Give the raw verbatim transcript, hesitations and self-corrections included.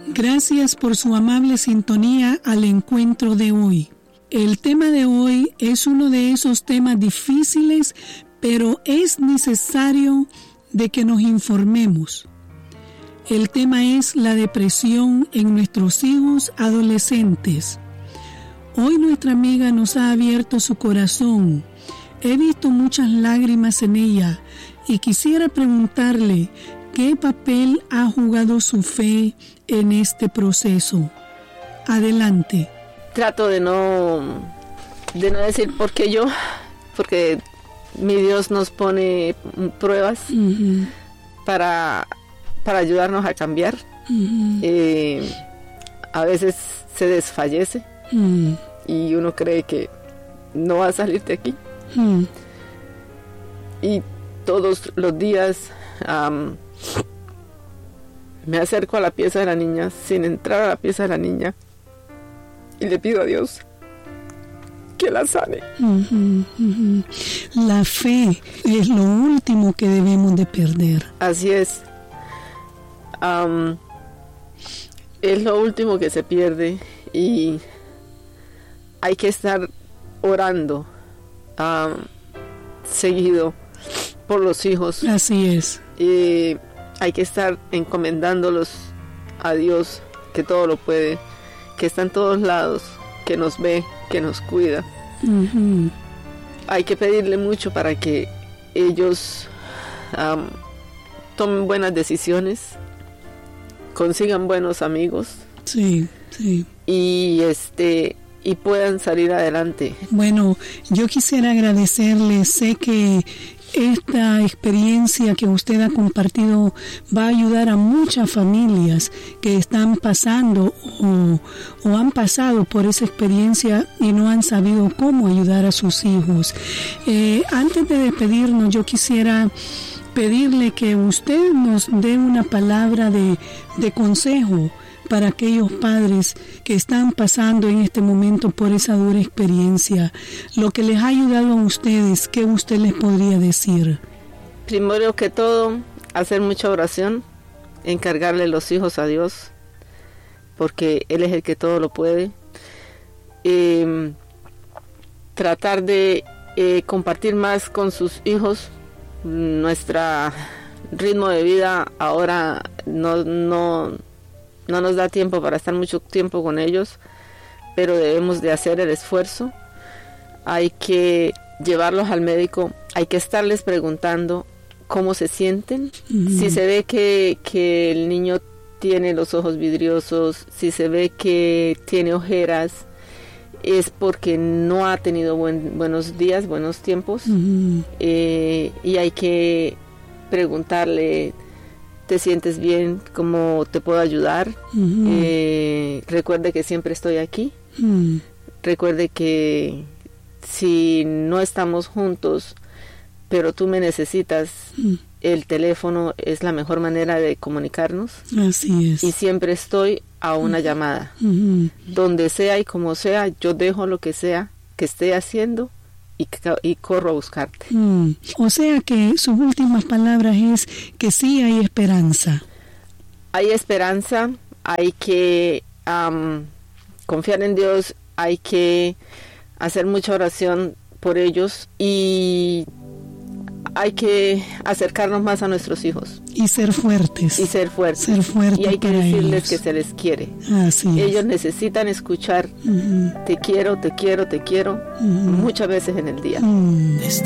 Gracias por su amable sintonía al encuentro de hoy. El tema de hoy es uno de esos temas difíciles, pero es necesario de que nos informemos. El tema es la depresión en nuestros hijos adolescentes. Hoy nuestra amiga nos ha abierto su corazón. He visto muchas lágrimas en ella y quisiera preguntarle qué papel ha jugado su fe en este proceso. Adelante. Trato de no, de no decir por qué yo, porque mi Dios nos pone pruebas uh-huh. para, para ayudarnos a cambiar. Uh-huh. Eh, a veces se desfallece uh-huh. y uno cree que no va a salir de aquí. Uh-huh. Y todos los días um, me acerco a la pieza de la niña sin entrar a la pieza de la niña y le pido a Dios que la sane. Uh-huh, uh-huh. La fe es lo último que debemos de perder. Así es. Um, es lo último que se pierde y hay que estar orando um, seguido por los hijos. Así es. Y hay que estar encomendándolos a Dios, que todo lo puede, que está en todos lados, que nos ve, que nos cuida. Uh-huh. Hay que pedirle mucho para que ellos um, tomen buenas decisiones, consigan buenos amigos. Sí, sí. Y este y puedan salir adelante. Bueno, yo quisiera agradecerle, sé que esta experiencia que usted ha compartido va a ayudar a muchas familias que están pasando o, o han pasado por esa experiencia y no han sabido cómo ayudar a sus hijos. Eh, antes de despedirnos, yo quisiera pedirle que usted nos dé una palabra de, de consejo para aquellos padres que están pasando en este momento por esa dura experiencia. Lo que les ha ayudado a ustedes, ¿qué usted les podría decir? Primero que todo, hacer mucha oración, encargarle los hijos a Dios, porque Él es el que todo lo puede. Eh, tratar de eh, compartir más con sus hijos. Nuestro ritmo de vida ahora no... no No nos da tiempo para estar mucho tiempo con ellos, pero debemos de hacer el esfuerzo. Hay que llevarlos al médico, hay que estarles preguntando cómo se sienten. Uh-huh. Si se ve que, que el niño tiene los ojos vidriosos, si se ve que tiene ojeras, es porque no ha tenido buen, buenos días, buenos tiempos. Uh-huh. Eh, y hay que preguntarle: ¿te sientes bien? ¿Cómo te puedo ayudar? Uh-huh. Eh, recuerde que siempre estoy aquí. Uh-huh. Recuerde que si no estamos juntos, pero tú me necesitas, uh-huh. el teléfono es la mejor manera de comunicarnos. Así es. Y siempre estoy a una uh-huh. llamada. Uh-huh. Donde sea y como sea, yo dejo lo que sea que esté haciendo Y, y corro a buscarte. Mm. O sea que sus últimas palabras es que sí hay esperanza. Hay esperanza, hay que um, confiar en Dios, hay que hacer mucha oración por ellos y hay que acercarnos más a nuestros hijos. Y ser fuertes. Y ser fuertes. Ser fuertes. Y hay que decirles ellos. que se les quiere. Así es. Ellos necesitan escuchar uh-huh. te quiero, te quiero, te quiero uh-huh. muchas veces en el día. Uh-huh.